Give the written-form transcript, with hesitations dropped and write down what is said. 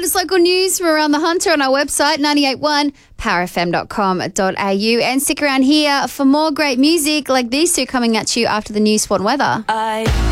latest local news from around the Hunter on our website, 981 powerfm.com.au. And stick around here for more great music like these two coming at you after the news, sport and weather.